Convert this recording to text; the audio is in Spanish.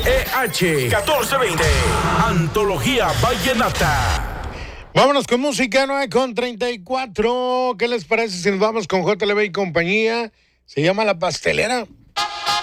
1420. Antología Vallenata. Vámonos con música, 9:34. ¿Qué les parece si nos vamos con JLB y compañía? Se llama La Pastelera.